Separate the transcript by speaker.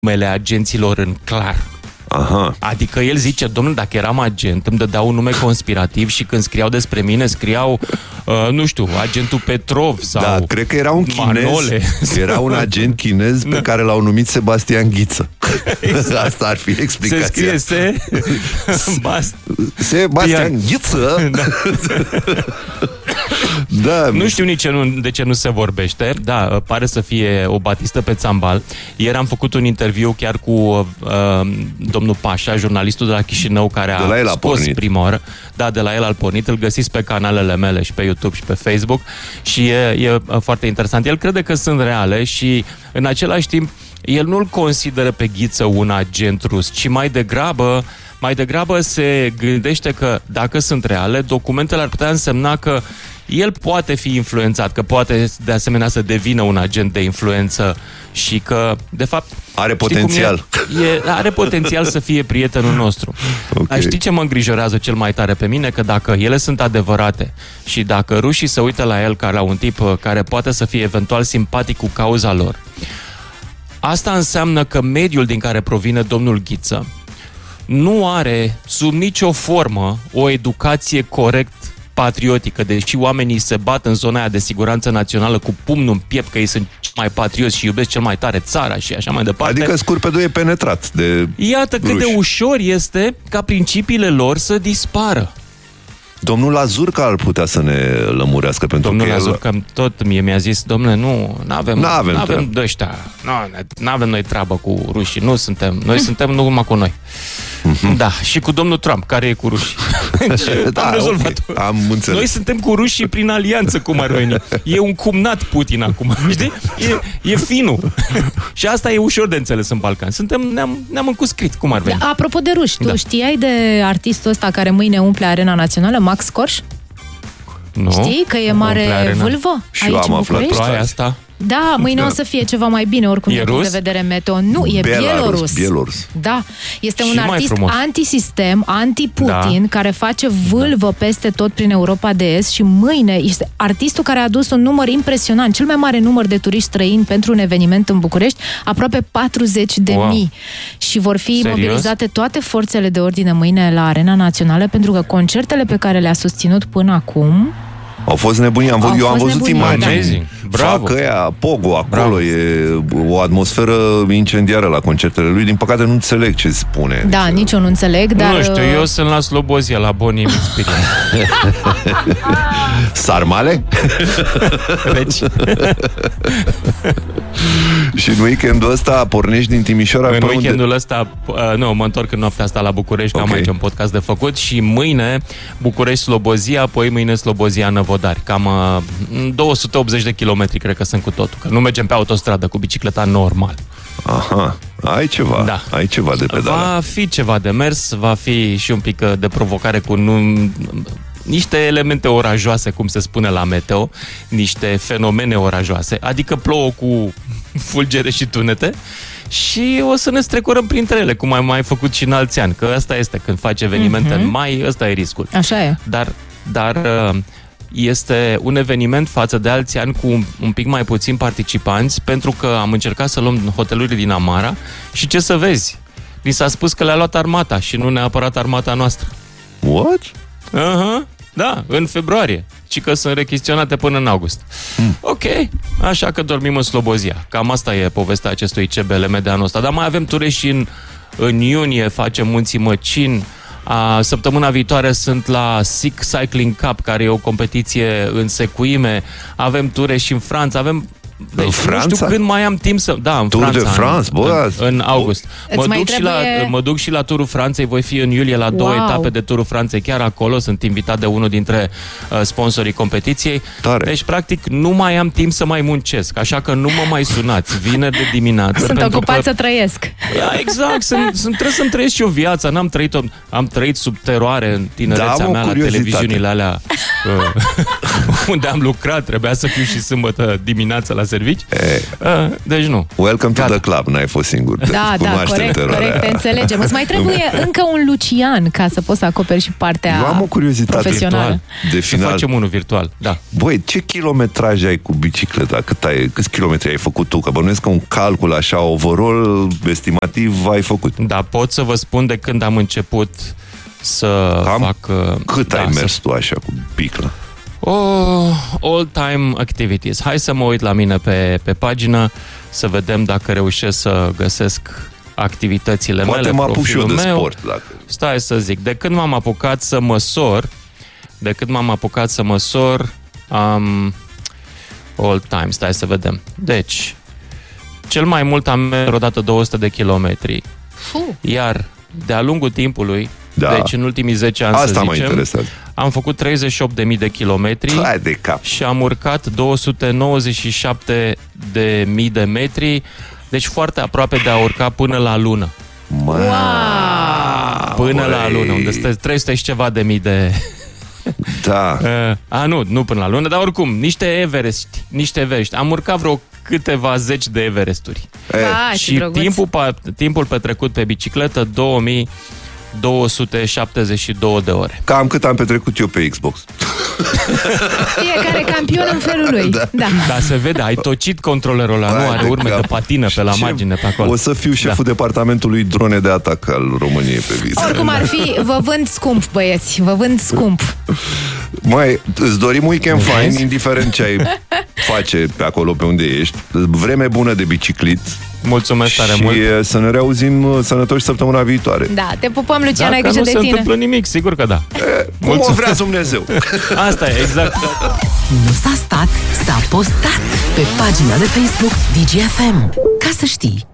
Speaker 1: numele agenților în clar.
Speaker 2: Aha.
Speaker 1: Adică el zice, domnule, dacă eram agent, îmi dădeau un nume conspirativ și când scriau despre mine, scriau, nu știu, agentul Petrov sau
Speaker 2: Da, cred că era un
Speaker 1: Manole.
Speaker 2: chinez. Era un agent chinez pe care l-au numit Sebastian Ghiță. Exact. Asta ar fi explicația.
Speaker 1: Se scrie
Speaker 2: Sebastian Ghiță.
Speaker 1: Da.
Speaker 2: Da.
Speaker 1: Nu știu nici de ce nu se vorbește. Da, pare să fie o batistă pe țambal. Ieri am făcut un interviu chiar cu domnul Pașa, jurnalistul de la Chișinău, care a scos prima oară. Da, de la el al pornit. Îl găsiți pe canalele mele și pe YouTube și pe Facebook. Și e foarte interesant. El crede că sunt reale și în același timp el nu-l consideră pe Ghiță un agent rus, ci mai degrabă se gândește că dacă sunt reale, documentele ar putea însemna că el poate fi influențat, că poate de asemenea să devină un agent de influență și că, de fapt,
Speaker 2: are potențial.
Speaker 1: Are potențial să fie prietenul nostru. Okay. Știi ce mă îngrijorează cel mai tare pe mine? Că dacă ele sunt adevărate și dacă rușii se uită la el ca la un tip care poate să fie eventual simpatic cu cauza lor, asta înseamnă că mediul din care provine domnul Ghiță nu are sub nicio formă o educație corect patriotică, deși oamenii se bat în zona aia de siguranță națională cu pumnul în piept că ei sunt mai patrioți și iubesc cel mai tare țara și așa mai departe.
Speaker 2: Adică Scurpedul e penetrat de
Speaker 1: Iată cât de ușor este ca principiile lor să dispară.
Speaker 2: Domnul Lazurca ar putea să ne lămurească pentru
Speaker 1: domnul
Speaker 2: că
Speaker 1: Lazurca tot mi-a zis, domnule, nu avem de ăștia, nu avem noi treabă cu rușii, noi suntem numai cu noi. Da, și cu domnul Trump, care e cu rușii. Am rezolvat.
Speaker 2: Okay, am înțeles. Noi
Speaker 1: suntem cu rușii prin alianță, cum ar veni. E un cumnat Putin acum, știi? E finul. Și asta e ușor de înțeles în Balcan. Ne-am încuscrit, cum ar veni.
Speaker 3: Da, apropo de ruși, tu știai de artistul ăsta care mâine umple Arena Națională, Max Corș?
Speaker 1: Nu.
Speaker 3: Știi că e mare vâlvă aici în București?
Speaker 1: Asta.
Speaker 3: Da, mâine o să fie ceva mai bine, oricum, din punct de vedere meteo. Nu, e Bielorus. Da, este un artist antisistem, anti-Putin, care face vâlvă peste tot prin Europa de Est și mâine este artistul care a adus un număr impresionant, cel mai mare număr de turiști străini pentru un eveniment în București, aproape 40.000. Și vor fi mobilizate toate forțele de ordine mâine la Arena Națională, pentru că concertele pe care le-a susținut până acum
Speaker 2: au fost nebunii, eu am văzut imagini.
Speaker 1: Bravo.
Speaker 2: Facă ea, Pogo, acolo e o atmosferă incendiară la concertele lui. Din păcate nu înțeleg ce spune.
Speaker 3: Da, nici eu nu înțeleg, dar...
Speaker 1: Nu știu, eu sunt la Slobozia, la Bonnie Experience.
Speaker 2: Sarmale?
Speaker 1: Deci...
Speaker 2: Și în weekendul ăsta pornești din Timișoara?
Speaker 1: În weekendul ăsta, nu, mă întorc în noaptea asta la București, că am aici un podcast de făcut și mâine București-Slobozia, apoi mâine Slobozia-Năvodari. Cam 280 de kilometri, cred că sunt cu totul. Că nu mergem pe autostradă cu bicicleta normal.
Speaker 2: Aha, ai ceva de pedalat.
Speaker 1: Va fi ceva de mers, va fi și un pic de provocare cu niște elemente orajoase, cum se spune la meteo, niște fenomene orajoase, adică plouă cu fulgere și tunete și o să ne strecurăm printre ele, cum am mai făcut și în alți ani, că asta este, când faci evenimente în mai, ăsta e riscul.
Speaker 3: Așa e.
Speaker 1: Dar este un eveniment față de alți ani cu un pic mai puțin participanți, pentru că am încercat să luăm hotelurile din Amara și ce să vezi, ni s-a spus că le-a luat armata și nu neapărat armata noastră.
Speaker 2: What?
Speaker 1: Da, în februarie. Și că sunt rechiziționate până în august. Ok, așa că dormim în Slobozia. Cam asta e povestea acestui CBLM de anul ăsta. Dar mai avem ture și în iunie, facem Munții Măcin. Săptămâna viitoare sunt la SIC Cycling Cup, care e o competiție în secuime. Avem ture și în Franța, avem... Deci, în Franța? Nu știu când mai am timp să... Da, în
Speaker 2: Tour
Speaker 1: Franța.
Speaker 2: de France,
Speaker 1: în august. Mă duc și la Turul Franței, voi fi în iulie la 2 etape de Turul Franței. Chiar acolo sunt invitat de unul dintre sponsorii competiției.
Speaker 2: Tare.
Speaker 1: Deci, practic, nu mai am timp să mai muncesc. Așa că nu mă mai sunați vineri de dimineață.
Speaker 3: Sunt ocupat să trăiesc.
Speaker 1: Exact, trebuie să-mi trăiesc și o viață. Am trăit sub teroare în tinerețea mea la televiziunile alea unde am lucrat. Trebuia să fiu și sâmbătă dimineața la servici. Deci nu.
Speaker 2: Welcome to the club, n-ai fost singur.
Speaker 3: Da, corect, te înțelegem. Îți mai trebuie încă un Lucian ca să poți să acoperi și partea
Speaker 2: Eu am o curiozitate
Speaker 3: profesională.
Speaker 2: De final.
Speaker 1: Să facem unul virtual, da.
Speaker 2: Băi, ce kilometraj ai cu bicicleta? Câți kilometri ai făcut tu? Că bănuiesc că un calcul așa, overall, estimativ, ai făcut.
Speaker 1: Da, pot să vă spun de când am început să fac...
Speaker 2: Cât ai mers tu așa cu bicla?
Speaker 1: All-time activities. Hai să mă uit la mine pe pagină să vedem dacă reușesc să găsesc activitățile mele,
Speaker 2: Poate mă apuc și eu de sport.
Speaker 1: Stai să zic, de când m-am apucat să măsor, all time, stai să vedem. Deci, cel mai mult am mers odată 200 de kilometri. Iar de-a lungul timpului, deci în ultimii 10 ani,
Speaker 2: asta să zicem,
Speaker 1: am făcut 38.000 de kilometri și am urcat 297.000 de metri, deci foarte aproape de a urca până la lună. Până la lună, unde stă 300 și ceva de mii de...
Speaker 2: Da.
Speaker 1: Nu până la lună, dar oricum, niște Everest. Am urcat vreo câteva zeci de Everesturi. Și timpul petrecut pe bicicletă, 2272 de ore.
Speaker 2: Cam cât am petrecut eu pe Xbox.
Speaker 3: Fiecare campion în felul lui. Da.
Speaker 1: Da, se vede, ai tocit controlerul ăla, nu are urme de patină pe la margine pe acolo.
Speaker 2: O să fiu șeful departamentului drone de atac al României pe viitor.
Speaker 3: Oricum ar fi, vă vând scump, băieți, vă vând scump.
Speaker 2: Îți dorim weekend fain, indiferent ce ai face pe acolo pe unde ești. Vreme bună de biciclit.
Speaker 1: Mulțumesc tare mult.
Speaker 2: Și să ne reauzim sănătoși săptămâna viitoare.
Speaker 3: Da, te pupăm, Lucian, ai grijă de tine.
Speaker 1: Nu se întâmplă nimic, sigur că da.
Speaker 2: Cum o vrea Dumnezeu.
Speaker 1: Asta e, exact.
Speaker 4: Nu s-a stat, s-a postat pe pagina de Facebook DGFM. Ca să știi.